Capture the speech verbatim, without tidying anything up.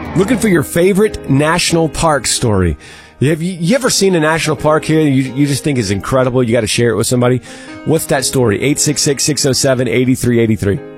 Looking for your favorite national park story. Have you, you ever seen a national park here you, you just think is incredible? You got to share it with somebody. What's that story? eight six six, six oh seven, eight three eight three.